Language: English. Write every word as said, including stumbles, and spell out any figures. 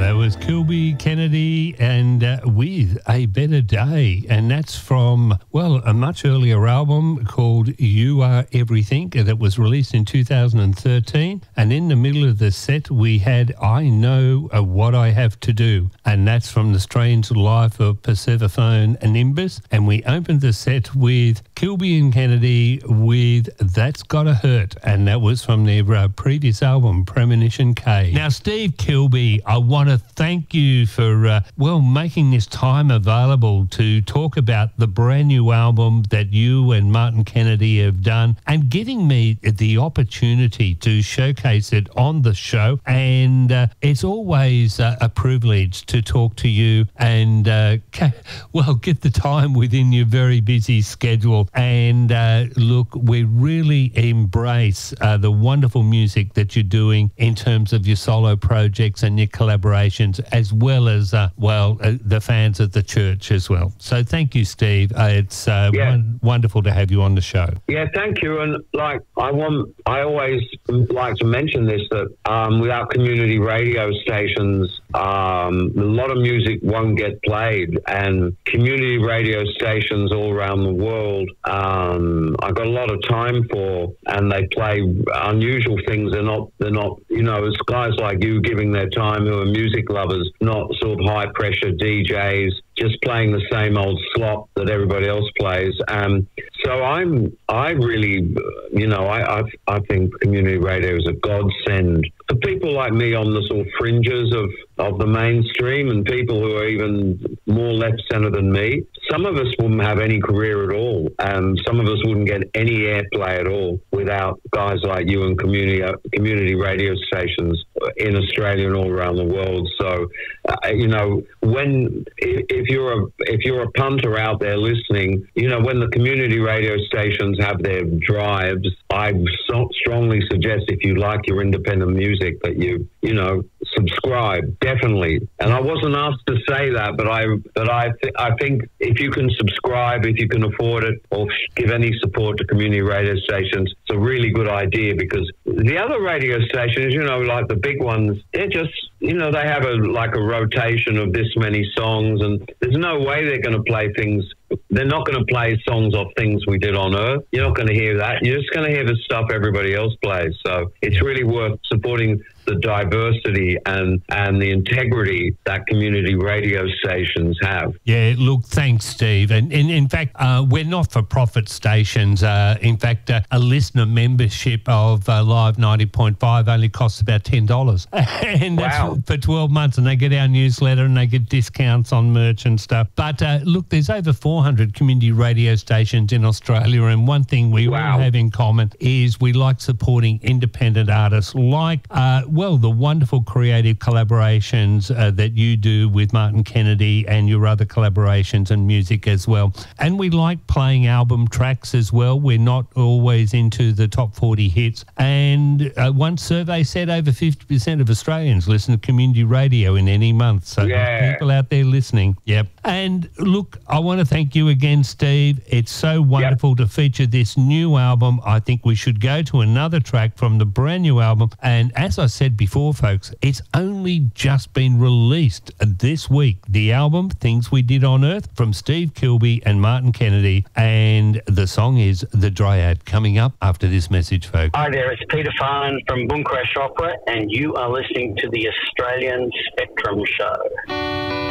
that was Kilby Kennedy and uh, With a Better Day. And that's from, well, a much earlier album called You Are Everything that was released in two thousand thirteen. And in the middle of the set, we had I Know uh, What I Have to Do. And that's from The Strange Life of Persephone and Nimbus. And we opened the set with Kilby and Kennedy with That's Gotta Hurt. And that was from their uh, previous album, Premonition K. Now, Steve Kilby, I want to thank you for, uh, well, making this time available to talk about the brand new album that you and Martin Kennedy have done and giving me the opportunity to showcase it on the show. And uh, it's always uh, a privilege to talk to you and, uh, well, get the time within your very busy schedule. And uh, look, we really embrace uh, the wonderful music that you're doing in terms of your solo projects and your collaborations, as well as, uh, well, uh, the fans of the church as well. So thank you, Steve. Uh, it's uh, yeah. won- wonderful to have you on the show. Yeah, thank you. And like, I want, I always like to mention this, that um, without community radio stations, um, a lot of music won't get played. And community radio stations all around the world, um, I've got a lot of time for, and they play unusual things. They're not, they're not, you know, it's guys like you giving their time who are music lovers, not sort of high pressure D Js, just playing the same old slop that everybody else plays. Um, so I'm, I really, you know, I, I, I think community radio is a godsend for people like me on the sort of fringes of, of the mainstream and people who are even more left centre than me. Some of us wouldn't have any career at all. Um, some of us wouldn't get any airplay at all without guys like you and community uh, community radio stations in Australia and all around the world. So, uh, you know, when if, if you're a if you're a punter out there listening, you know, when the community radio stations have their drives, I so strongly suggest if you like your independent music that you you know subscribe definitely. And I wasn't asked to say that, but I but I th- I think if you can subscribe, if you can afford it, or give any support to community radio stations, it's a really good idea, because the other radio stations, you know, like the big ones, they're just, you know, they have a like a rotation of this many songs, and there's no way they're going to play things. They're not going to play songs off things we did on Earth. You're not going to hear that. You're just going to hear the stuff everybody else plays. So it's really worth supporting the diversity and, and the integrity that community radio stations have. Yeah, look, thanks, Steve. And, and in fact, uh, we're not-for-profit stations. Uh, in fact, uh, a listener membership of uh, Live ninety point five only costs about ten dollars. And wow. that's for twelve months, and they get our newsletter and they get discounts on merch and stuff. But uh, look, there's over four hundred community radio stations in Australia, and one thing we wow. all have in common is we like supporting independent artists like, uh, well, the wonderful creative collaborations uh, that you do with Martin Kennedy and your other collaborations and music as well. And we like playing album tracks as well. We're not always into the top forty hits. And uh, one survey said over fifty percent of Australians listen to community radio in any month. So yeah. people out there listening. Yep. And look, I want to thank you again, Steve. It's so wonderful yep. to feature this new album. I think we should go to another track from the brand new album. And as I said before, folks, it's only just been released this week. The album, Things We Did on Earth, from Steve Kilby and Martin Kennedy. And the song is The Dryad, coming up after this message, folks. Hi there, it's Peter Farnan from Buncrash Opera, and you are listening to the Australian Spectrum Show.